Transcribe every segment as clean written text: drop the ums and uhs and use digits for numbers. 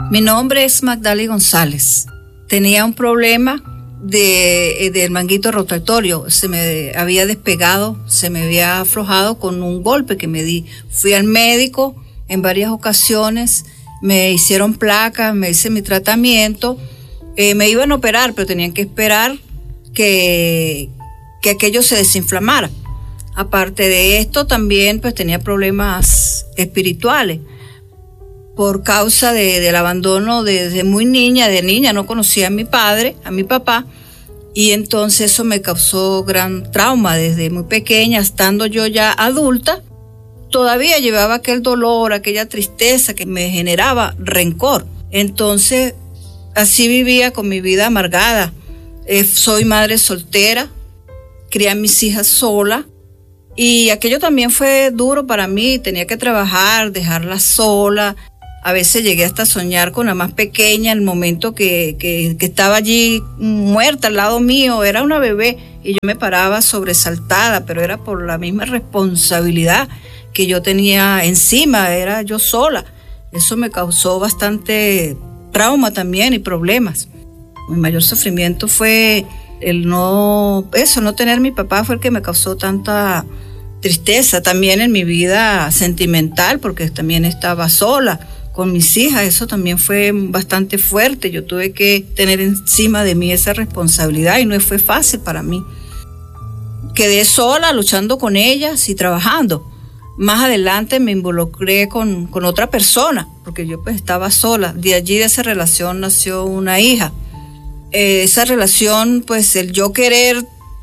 Mi nombre es Magdali González. Tenía un problema del manguito rotatorio. Se me había despegado, se me había aflojado con un golpe que me di. Fui al médico en varias ocasiones, me hicieron placas, me hice mi tratamiento. Me iban a operar, pero tenían que esperar que aquello se desinflamara. Aparte de esto, también pues tenía problemas espirituales. Por causa del abandono desde muy niña, no conocía a mi padre, a mi papá, y entonces eso me causó gran trauma desde muy pequeña, estando yo ya adulta. Todavía llevaba aquel dolor, aquella tristeza que me generaba rencor. Entonces, así vivía con mi vida amargada. Soy madre soltera, crié a mis hijas sola, y aquello también fue duro para mí. Tenía que trabajar, dejarla sola. A veces llegué hasta a soñar con la más pequeña, el momento que estaba allí muerta al lado mío, era una bebé, y yo me paraba sobresaltada, pero era por la misma responsabilidad que yo tenía encima, era yo sola. Eso me causó bastante trauma también y problemas. Mi mayor sufrimiento fue no tener mi papá, fue el que me causó tanta tristeza. También en mi vida sentimental, porque también estaba sola con mis hijas, eso también fue bastante fuerte. Yo tuve que tener encima de mí esa responsabilidad y no fue fácil para mí. Quedé sola luchando con ellas y trabajando. Más adelante me involucré con otra persona, porque yo pues estaba sola. De allí, de esa relación, nació una hija. Esa relación, pues el yo querer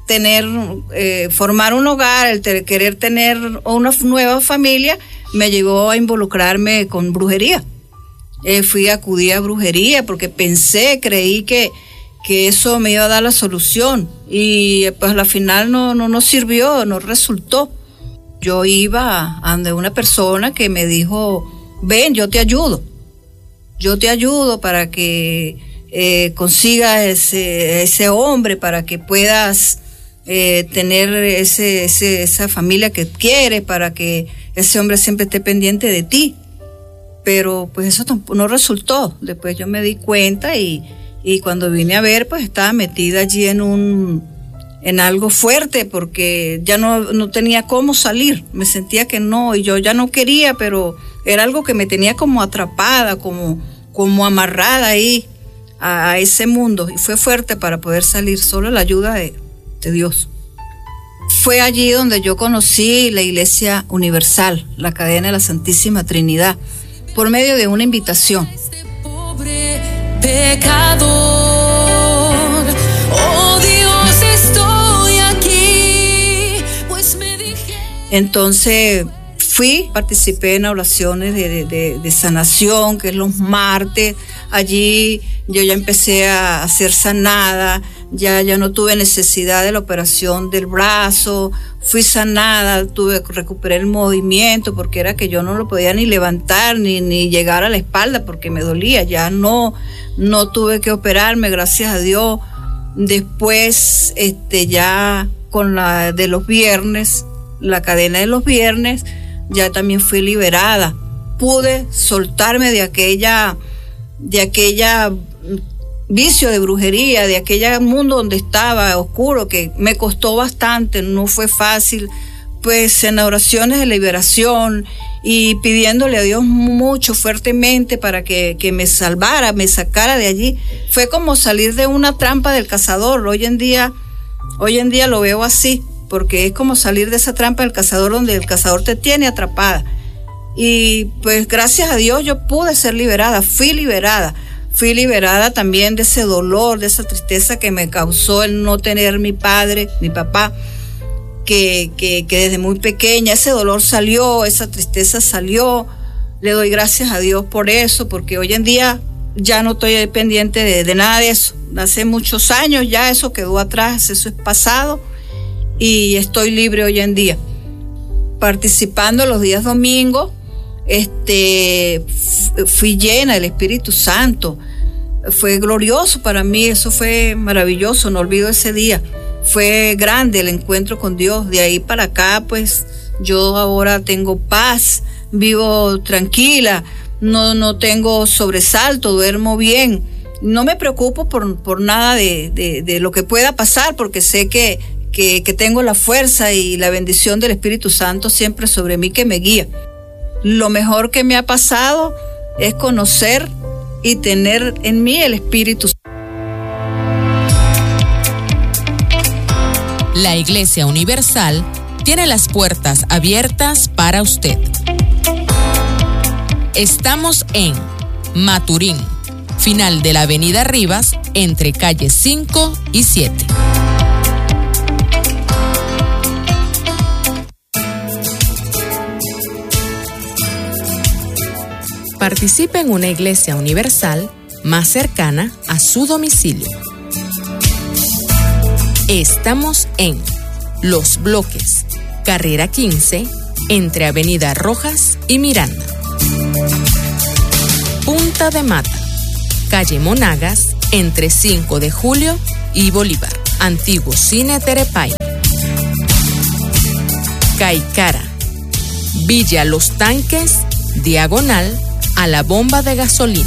formar un hogar, el querer tener una nueva familia, me llevó a involucrarme con brujería. Acudí a brujería porque creí que eso me iba a dar la solución, y pues al final no sirvió, no resultó. Yo iba ante una persona que me dijo: ven, yo te ayudo para que consigas ese hombre, para que puedas tener esa familia que quieres, para que ese hombre siempre esté pendiente de ti. Pero pues eso tampoco no resultó. Después yo me di cuenta y cuando vine a ver, pues estaba metida allí en algo fuerte, porque ya no tenía cómo salir. Me sentía que no, y yo ya no quería, pero era algo que me tenía como atrapada, como amarrada ahí a ese mundo, y fue fuerte para poder salir. Solo la ayuda de Dios. Fue allí donde yo conocí la Iglesia Universal, la cadena de la Santísima Trinidad, por medio de una invitación. Pobre pecador, oh Dios, estoy aquí, pues me dije. Entonces participé en oraciones de sanación, que es los martes. Allí yo ya empecé a ser sanada, ya no tuve necesidad de la operación del brazo, fui sanada, recuperé el movimiento, porque era que yo no lo podía ni levantar ni llegar a la espalda porque me dolía. Ya no tuve que operarme, gracias a Dios. Después ya con la de los viernes, la cadena de los viernes, ya también fui liberada. Pude soltarme de aquella vicio de brujería, de aquel mundo donde estaba oscuro, que me costó bastante, no fue fácil. Pues en oraciones de liberación y pidiéndole a Dios mucho, fuertemente, para que me salvara, me sacara de allí. Fue como salir de una trampa del cazador. Hoy en día lo veo así, porque es como salir de esa trampa del cazador, donde el cazador te tiene atrapada. Y pues gracias a Dios yo pude ser liberada, fui liberada también de ese dolor, de esa tristeza que me causó el no tener mi papá, que desde muy pequeña ese dolor salió, esa tristeza salió. Le doy gracias a Dios por eso, porque hoy en día ya no estoy pendiente de nada de eso. Hace muchos años ya eso quedó atrás, eso es pasado, y estoy libre hoy en día. Participando los días domingos, fui llena del Espíritu Santo. Fue glorioso para mí, eso fue maravilloso, no olvido ese día. Fue grande el encuentro con Dios. De ahí para acá, pues yo ahora tengo paz, vivo tranquila, no tengo sobresalto, duermo bien. No me preocupo por nada de lo que pueda pasar, porque sé que tengo la fuerza y la bendición del Espíritu Santo siempre sobre mí, que me guía. Lo mejor que me ha pasado es conocer y tener en mí el Espíritu Santo. La Iglesia Universal tiene las puertas abiertas para usted. Estamos en Maturín, final de la Avenida Rivas, entre calles 5 y 7. Participe en una iglesia universal más cercana a su domicilio. Estamos en Los Bloques, carrera 15, entre Avenida Rojas y Miranda. Punta de Mata, calle Monagas, entre 5 de Julio y Bolívar, antiguo Cine Terepay. Caicara, Villa Los Tanques, diagonal a la bomba de gasolina.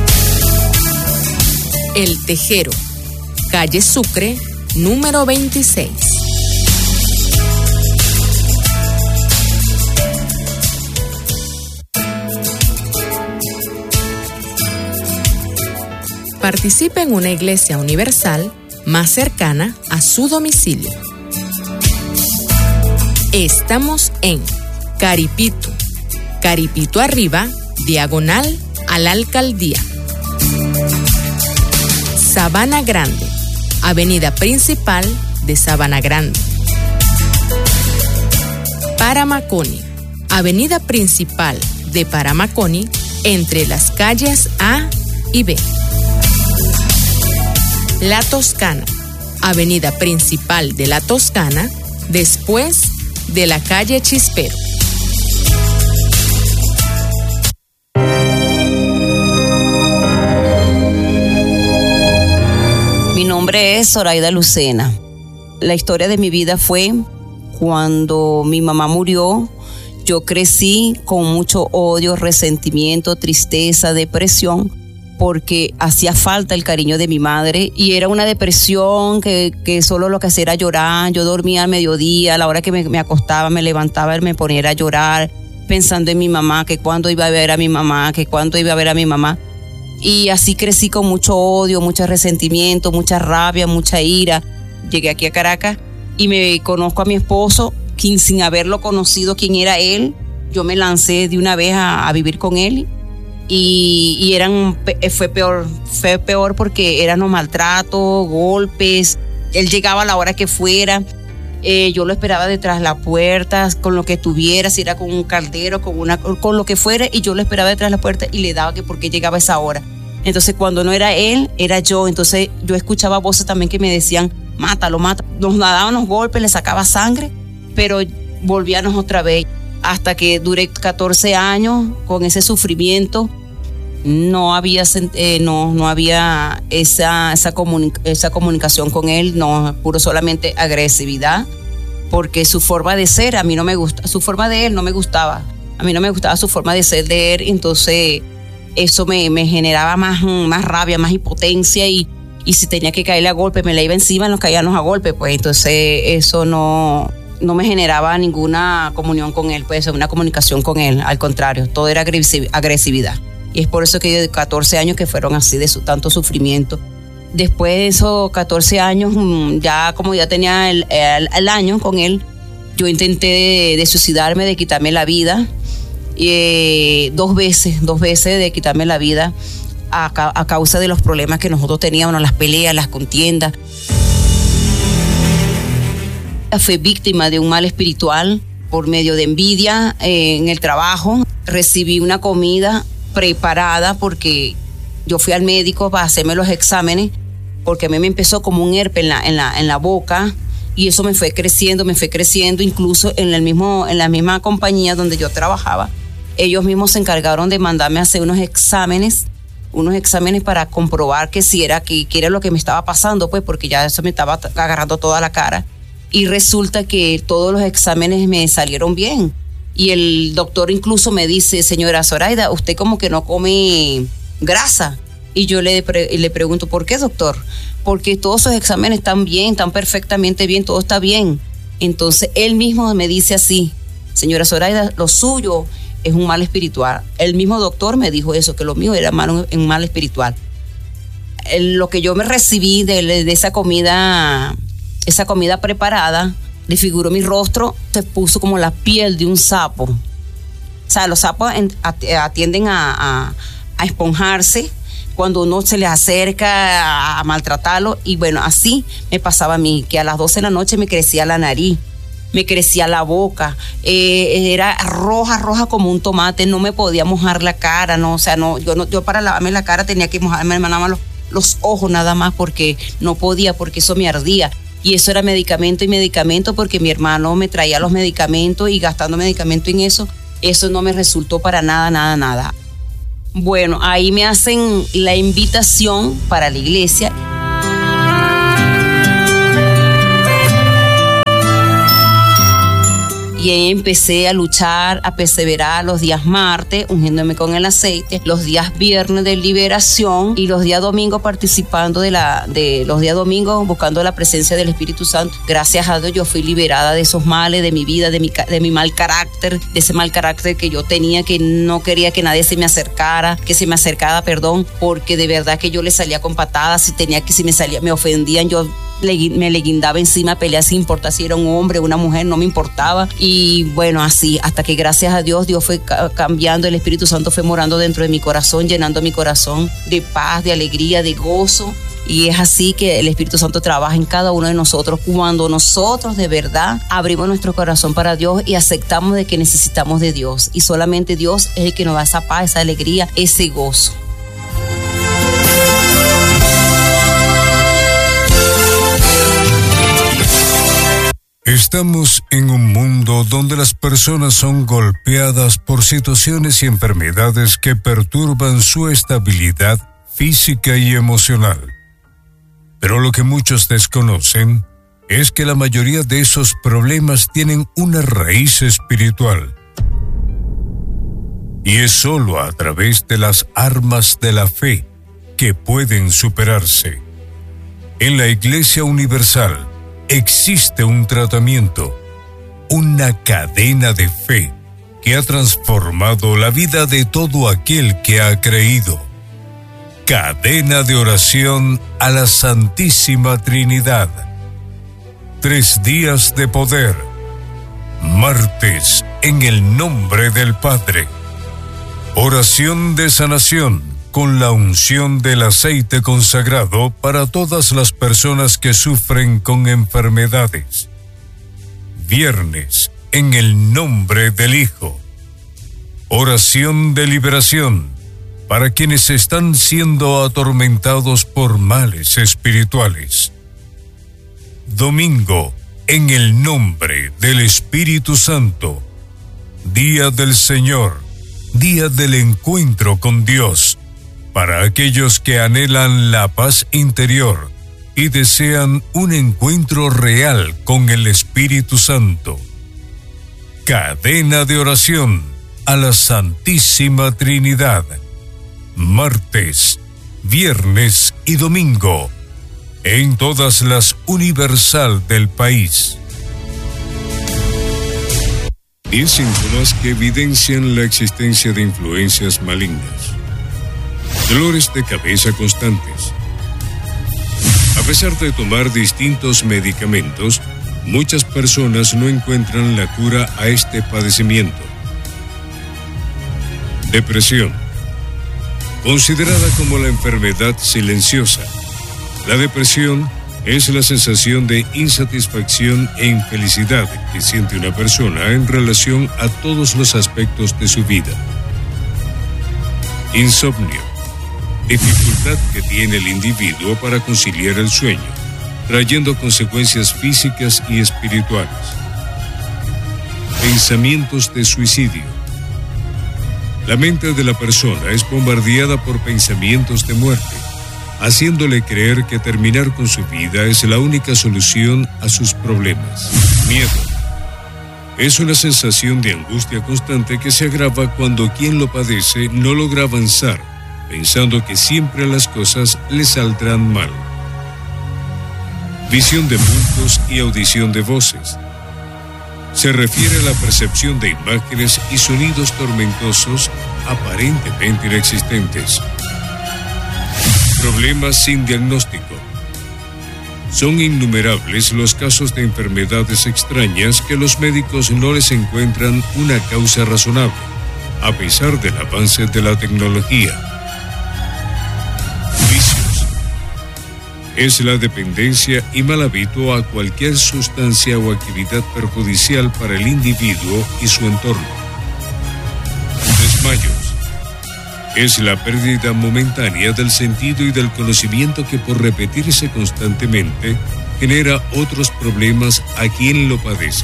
El Tejero, calle Sucre, número 26. Participe en una iglesia universal más cercana a su domicilio. Estamos en Caripito, Caripito Arriba, diagonal a la alcaldía. Sabana Grande, avenida principal de Sabana Grande. Paramaconi, avenida principal de Paramaconi, entre las calles A y B. La Toscana, avenida principal de La Toscana, después de la calle Chispero. Mi nombre es Zoraida Lucena. La historia de mi vida fue cuando mi mamá murió. Yo crecí con mucho odio, resentimiento, tristeza, depresión, porque hacía falta el cariño de mi madre y era una depresión que solo lo que hacía era llorar. Yo dormía al mediodía, a la hora que me acostaba, me levantaba y me ponía a llorar, pensando en mi mamá, que cuándo iba a ver a mi mamá, que cuándo iba a ver a mi mamá. Y así crecí con mucho odio, mucho resentimiento, mucha rabia, mucha ira. Llegué aquí a Caracas y me conozco a mi esposo, quien sin haberlo conocido quién era él, yo me lancé de una vez a vivir con él. Y fue peor porque eran los maltratos, golpes. Él llegaba a la hora que fuera. Yo lo esperaba detrás de la puerta, con lo que tuviera, si era con un caldero, con lo que fuera, y yo lo esperaba detrás de la puerta y le daba que por qué llegaba a esa hora. Entonces cuando no era él, era yo. Entonces yo escuchaba voces también que me decían, mátalo, mátalo. Nos daban los golpes, le sacaba sangre, pero volvíamos otra vez. Hasta que duré 14 años con ese sufrimiento. No había esa comunicación con él, no, puro solamente agresividad, porque su forma de ser a mí no me gusta, su forma de él no me gustaba, a mí no me gustaba su forma de ser de él. Entonces eso me generaba más rabia, más impotencia, y si tenía que caerle a golpe me la iba encima, nos caíamos a golpe, pues entonces eso no me generaba ninguna comunión con él, pues una comunicación con él, al contrario, todo era agresividad. Y es por eso que yo 14 años que fueron así de tanto sufrimiento. Después de esos 14 años, ya como ya tenía el año con él, yo intenté de suicidarme, de quitarme la vida. Dos veces de quitarme la vida a causa de los problemas que nosotros teníamos, las peleas, las contiendas. Fui víctima de un mal espiritual por medio de envidia en el trabajo. Recibí una comida preparada porque yo fui al médico para hacerme los exámenes, porque a mí me empezó como un herpes en la boca, y eso me fue creciendo, incluso en la misma compañía donde yo trabajaba. Ellos mismos se encargaron de mandarme a hacer unos exámenes para comprobar que era lo que me estaba pasando, pues porque ya eso me estaba agarrando toda la cara. Y resulta que todos los exámenes me salieron bien. Y el doctor incluso me dice, señora Zoraida, usted como que no come grasa. Y yo le pregunto, ¿por qué, doctor? Porque todos esos exámenes están bien, están perfectamente bien, todo está bien. Entonces él mismo me dice así, señora Zoraida, lo suyo es un mal espiritual. El mismo doctor me dijo eso, que lo mío era un mal espiritual. Lo que yo me recibí de esa comida preparada, desfiguró mi rostro, se puso como la piel de un sapo. O sea, los sapos tienden a esponjarse cuando uno se les acerca a maltratarlo. Y bueno, así me pasaba a mí, que a las 12 de la noche me crecía la nariz, me crecía la boca, era roja como un tomate, no me podía mojar la cara, no, o sea, yo para lavarme la cara tenía que mojarme nada más los ojos nada más, porque no podía, porque eso me ardía. Y eso era medicamento y medicamento, porque mi hermano me traía los medicamentos y gastando medicamento en eso no me resultó para nada. Bueno, ahí me hacen la invitación para la iglesia. Y ahí empecé a luchar, a perseverar los días martes, ungiéndome con el aceite, los días viernes de liberación y los días domingos participando los días domingos buscando la presencia del Espíritu Santo. Gracias a Dios yo fui liberada de esos males, de mi vida, de mi mal carácter, de ese mal carácter que yo tenía, que no quería que nadie se me acercara, porque de verdad que yo le salía con patadas, me ofendían, yo me le guindaba encima, peleaba sin importar si era un hombre o una mujer, no me importaba. Y bueno, así, hasta que gracias a Dios fue cambiando, el Espíritu Santo fue morando dentro de mi corazón, llenando mi corazón de paz, de alegría, de gozo. Y es así que el Espíritu Santo trabaja en cada uno de nosotros cuando nosotros de verdad abrimos nuestro corazón para Dios y aceptamos de que necesitamos de Dios. Y solamente Dios es el que nos da esa paz, esa alegría, ese gozo. Estamos en un mundo donde las personas son golpeadas por situaciones y enfermedades que perturban su estabilidad física y emocional. Pero lo que muchos desconocen es que la mayoría de esos problemas tienen una raíz espiritual. Y es solo a través de las armas de la fe que pueden superarse. En la Iglesia Universal existe un tratamiento, una cadena de fe que ha transformado la vida de todo aquel que ha creído. Cadena de oración a la Santísima Trinidad. 3 días de poder. Martes, en el nombre del Padre. Oración de sanación con la unción del aceite consagrado para todas las personas que sufren con enfermedades. Viernes, en el nombre del Hijo. Oración de liberación para quienes están siendo atormentados por males espirituales. Domingo, en el nombre del Espíritu Santo. Día del Señor, día del encuentro con Dios, para aquellos que anhelan la paz interior y desean un encuentro real con el Espíritu Santo. Cadena de oración a la Santísima Trinidad. Martes, viernes y domingo, en todas las Universal del país. 10 síntomas que evidencian la existencia de influencias malignas. Dolores de cabeza constantes. A pesar de tomar distintos medicamentos, muchas personas no encuentran la cura a este padecimiento. Depresión. Considerada como la enfermedad silenciosa, la depresión es la sensación de insatisfacción e infelicidad que siente una persona en relación a todos los aspectos de su vida. Insomnio. Dificultad que tiene el individuo para conciliar el sueño, trayendo consecuencias físicas y espirituales. Pensamientos de suicidio. La mente de la persona es bombardeada por pensamientos de muerte, haciéndole creer que terminar con su vida es la única solución a sus problemas. Miedo. Es una sensación de angustia constante que se agrava cuando quien lo padece no logra avanzar, pensando que siempre las cosas le saldrán mal. Visión de bultos y audición de voces. Se refiere a la percepción de imágenes y sonidos tormentosos aparentemente inexistentes. Problemas sin diagnóstico. Son innumerables los casos de enfermedades extrañas que los médicos no les encuentran una causa razonable, a pesar del avance de la tecnología. Vicios. Es la dependencia y mal hábito a cualquier sustancia o actividad perjudicial para el individuo y su entorno. Desmayos. Es la pérdida momentánea del sentido y del conocimiento que por repetirse constantemente genera otros problemas a quien lo padece.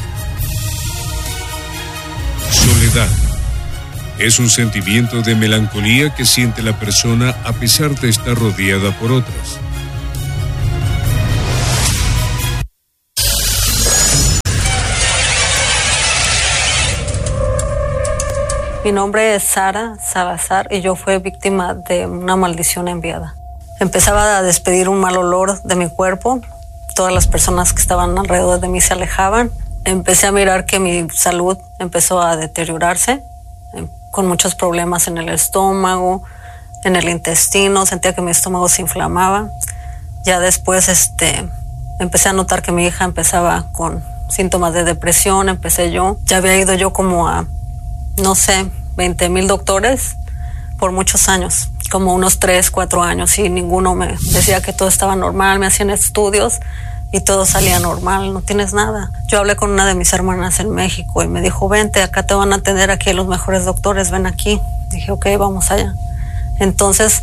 Soledad. Es un sentimiento de melancolía que siente la persona a pesar de estar rodeada por otras. Mi nombre es Sara Salazar y yo fui víctima de una maldición enviada. Empezaba a despedir un mal olor de mi cuerpo. Todas las personas que estaban alrededor de mí se alejaban. Empecé a mirar que mi salud empezó a deteriorarse, con muchos problemas en el estómago, en el intestino. Sentía que mi estómago se inflamaba. Ya después empecé a notar que mi hija empezaba con síntomas de depresión. Empecé yo. Ya había ido yo como a 20,000 doctores por muchos años, como unos 3, 4 años, y ninguno me decía que todo estaba normal. Me hacían estudios y todo salía normal, no tienes nada. Yo hablé con una de mis hermanas en México y me dijo, vente, acá te van a atender aquí los mejores doctores, ven aquí. Dije, ok, vamos allá. Entonces,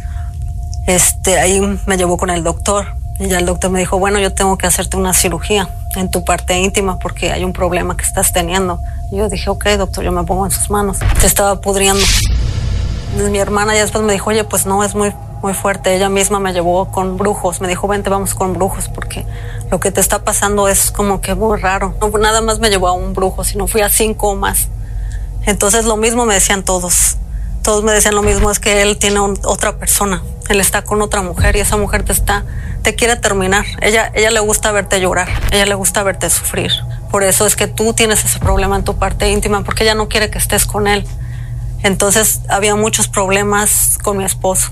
ahí me llevó con el doctor y ya el doctor me dijo, bueno, yo tengo que hacerte una cirugía en tu parte íntima porque hay un problema que estás teniendo. Y yo dije, ok, doctor, yo me pongo en sus manos. Se estaba pudriendo. Mi hermana ya después me dijo, oye, pues no, es muy, muy fuerte. Ella misma me llevó con brujos. Me dijo, vente, vamos con brujos porque lo que te está pasando es como que muy raro. No nada más me llevó a un brujo, sino fui a 5 o más. Entonces lo mismo me decían todos. Todos me decían lo mismo, es que él tiene otra persona. Él está con otra mujer y esa mujer te quiere terminar. Ella le gusta verte llorar, ella le gusta verte sufrir. Por eso es que tú tienes ese problema en tu parte íntima, porque ella no quiere que estés con él. Entonces había muchos problemas con mi esposo.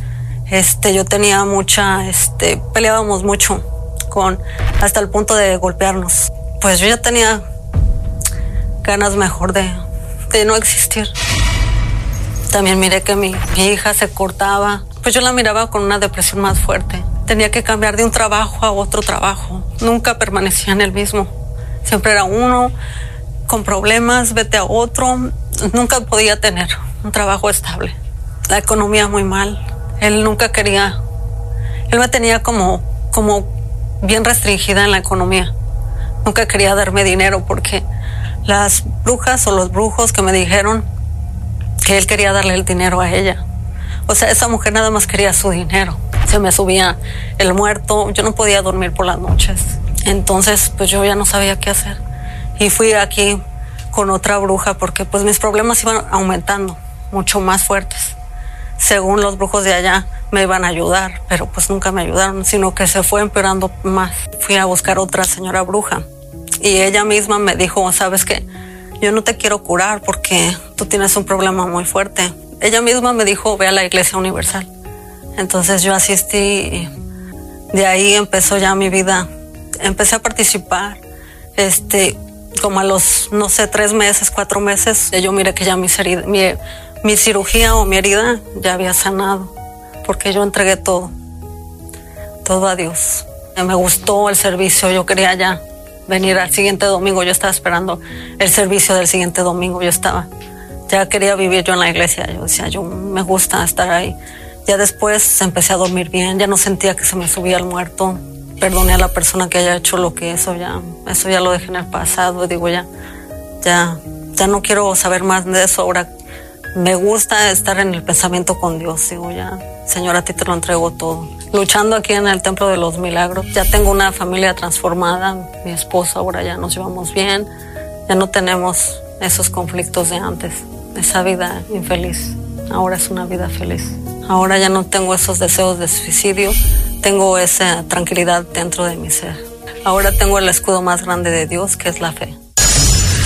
Yo tenía peleábamos mucho, hasta el punto de golpearnos. Pues yo ya tenía ganas mejor de no existir. También miré que mi hija se cortaba. Pues yo la miraba con una depresión más fuerte. Tenía que cambiar de un trabajo a otro trabajo. Nunca permanecía en el mismo. Siempre era uno con problemas, vete a otro. Nunca podía tener un trabajo estable. La economía muy mal. Él nunca quería. Él me tenía como bien restringida en la economía. Nunca quería darme dinero porque las brujas o los brujos que me dijeron que él quería darle el dinero a ella. O sea, esa mujer nada más quería su dinero. Se me subía el muerto, yo no podía dormir por las noches. Entonces, pues yo ya no sabía qué hacer. Y fui aquí con otra bruja porque pues mis problemas iban aumentando, mucho más fuertes. Según los brujos de allá me iban a ayudar, pero pues nunca me ayudaron, sino que se fue empeorando más. Fui a buscar otra señora bruja y ella misma me dijo, ¿sabes qué? Yo no te quiero curar porque tú tienes un problema muy fuerte. Ella misma me dijo, ve a la Iglesia Universal. Entonces yo asistí y de ahí empezó ya mi vida. Empecé a participar, como a los, 3 meses, 4 meses, yo miré que ya mi cirugía o mi herida ya había sanado, porque yo entregué todo a Dios. Me gustó el servicio, yo quería ya venir al siguiente domingo, yo estaba esperando el servicio del siguiente domingo, ya quería vivir yo en la iglesia, yo decía, me gusta estar ahí. Ya después empecé a dormir bien, ya no sentía que se me subía el muerto, perdoné a la persona que haya hecho lo que eso ya lo dejé en el pasado, digo ya no quiero saber más de eso, ahora me gusta estar en el pensamiento con Dios, digo ya, Señor, a ti te lo entrego todo. Luchando aquí en el Templo de los Milagros, ya tengo una familia transformada, mi esposo ahora ya nos llevamos bien, Ya no tenemos esos conflictos de antes, esa vida infeliz. Ahora es una vida feliz. Ahora ya no tengo esos deseos de suicidio, tengo esa tranquilidad dentro de mi ser. Ahora tengo el escudo más grande de Dios, que es la fe.